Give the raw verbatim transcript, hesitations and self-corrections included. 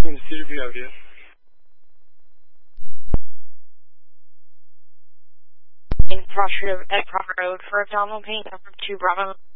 in Cedar View, Avenue. In Cross Road, at Cross Road for abdominal pain, number two Bravo.